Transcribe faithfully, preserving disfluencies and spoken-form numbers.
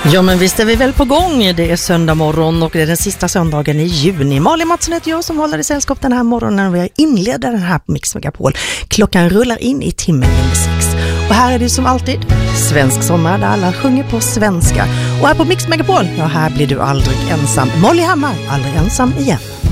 Ja, men visst är vi väl på gång. Det är söndag morgon och det är den sista söndagen i juni. Malin Mattsson heter jag som håller i sällskap den här morgonen och vi inleder den här på Mix Megapol. Klockan rullar in i timmen nummer sex. Och här är det som alltid svensk sommar där alla sjunger på svenska. Och här på Mix Megapol, ja, här blir du aldrig ensam. Molly Hammar, aldrig ensam igen.